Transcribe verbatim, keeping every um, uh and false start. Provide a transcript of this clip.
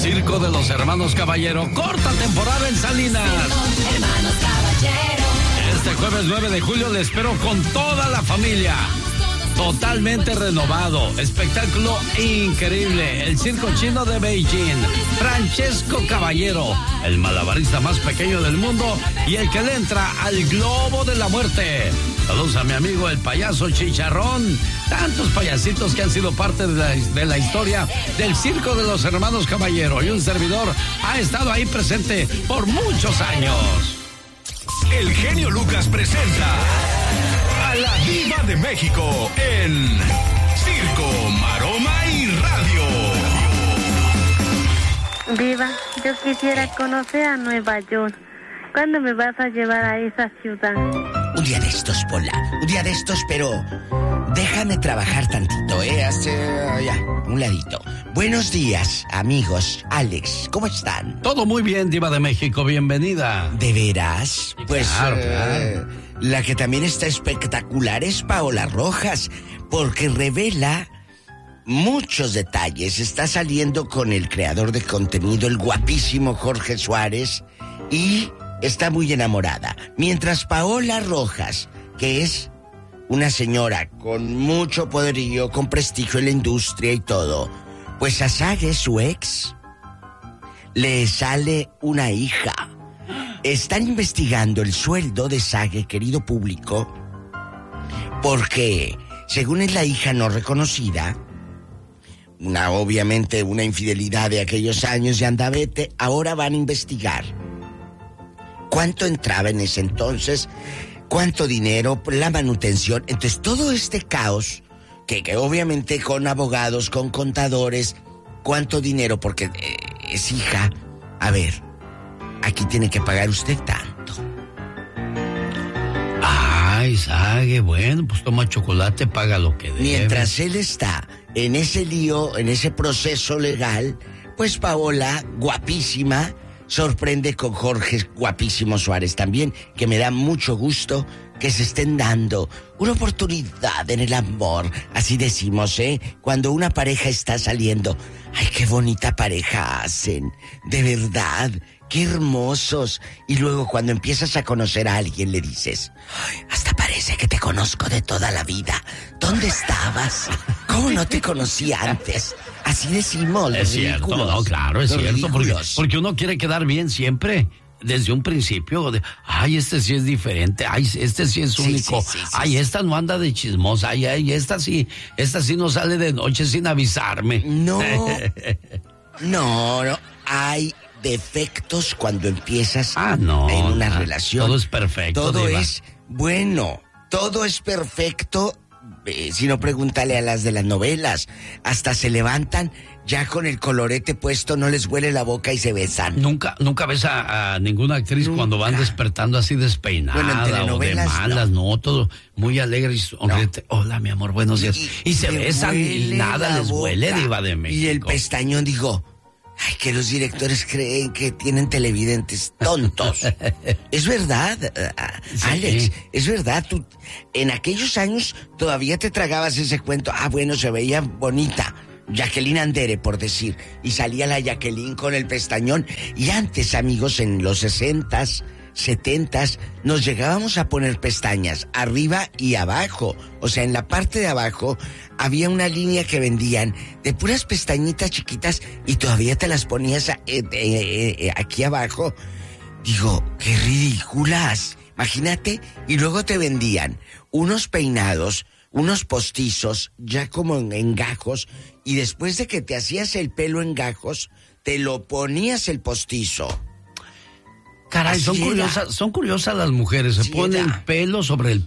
Circo de los Hermanos Caballero, corta temporada en Salinas. Hermanos Caballero. Este jueves nueve de julio le espero con toda la familia. Totalmente renovado, espectáculo increíble, el circo chino de Beijing, Francesco Caballero, el malabarista más pequeño del mundo y el que le entra al globo de la muerte. Saludos a mi amigo el payaso Chicharrón, tantos payasitos que han sido parte de la, de la historia del circo de los Hermanos Caballero, y un servidor ha estado ahí presente por muchos años. El genio Lucas presenta a la Diva de México en Circo, Maroma y Radio. Diva, yo quisiera conocer a Nueva York. ¿Cuándo me vas a llevar a esa ciudad? Un día de estos, Pola. Un día de estos, pero déjame trabajar tantito, ¿eh? Hace ya, un ladito. Buenos días, amigos. Alex, ¿cómo están? Todo muy bien, Diva de México, bienvenida. ¿De veras? Pues claro, eh, claro. La que también está espectacular es Paola Rojas, porque revela muchos detalles. Está saliendo con el creador de contenido, el guapísimo Jorge Suárez, y está muy enamorada. Mientras Paola Rojas, que es una señora con mucho poderío, con prestigio en la industria y todo, pues a Sage, su ex, le sale una hija. Están investigando el sueldo de Sage, querido público, porque, según es la hija no reconocida, una obviamente una infidelidad de aquellos años de andavete, ahora van a investigar cuánto entraba en ese entonces, cuánto dinero, la manutención. Entonces todo este caos, que, que obviamente con abogados, con contadores, cuánto dinero, porque eh, es hija, a ver, aquí tiene que pagar usted tanto. Ay, Sage, bueno, pues toma chocolate, paga lo que debe. Mientras él está en ese lío, en ese proceso legal, pues Paola, guapísima, sorprende con Jorge guapísimo Suárez también, que me da mucho gusto que se estén dando una oportunidad en el amor. Así decimos, ¿eh? Cuando una pareja está saliendo. Ay, qué bonita pareja hacen, de verdad. ¡Qué hermosos! Y luego cuando empiezas a conocer a alguien le dices, ay, hasta parece que te conozco de toda la vida. ¿Dónde estabas? ¿Cómo no te conocí antes? Así decimos. Es cierto, no, claro, es cierto, porque, porque uno quiere quedar bien siempre. Desde un principio, de, ay, este sí es diferente, ay, este sí es único, sí, sí, sí, sí, ay, esta no anda de chismosa, ay, ay, esta sí, esta sí no sale de noche sin avisarme. No, no, no, hay defectos cuando empiezas ah, no, en una no, relación. Todo es perfecto. Todo Diva. es bueno, todo es perfecto. Eh, si no, pregúntale a las de las novelas. Hasta se levantan ya con el colorete puesto, no les huele la boca y se besan. Nunca, nunca ves a, a ninguna actriz nunca. Cuando van despertando así despeinada, bueno, en telenovelas, o de malas, no, no todo muy alegre y sonriente. No. Hola, mi amor, buenos días. Y, y se besan y nada les huele, Diva de México. Y el pestañón, digo, ay, que los directores creen que tienen televidentes tontos. Es verdad, uh, sí. Alex, es verdad. Tú, en aquellos años todavía te tragabas ese cuento. Ah, bueno, se veía bonita. Jacqueline Andere, por decir. Y salía la Jacqueline con el pestañón. Y antes, amigos, en los sesentas, setentas, nos llegábamos a poner pestañas arriba y abajo. O sea, en la parte de abajo había una línea que vendían de puras pestañitas chiquitas y todavía te las ponías a, eh, eh, eh, aquí abajo. Digo, qué ridículas. Imagínate, y luego te vendían unos peinados, unos postizos, ya como en, en gajos, y después de que te hacías el pelo en gajos, te lo ponías el postizo. Caray, son curiosas, son curiosas las mujeres, se sí ponen era. pelo sobre el